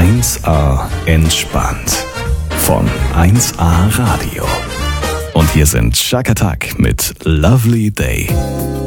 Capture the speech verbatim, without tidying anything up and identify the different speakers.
Speaker 1: eins A entspannt von eins A Radio. Und hier sind Chakatak mit Lovely Day.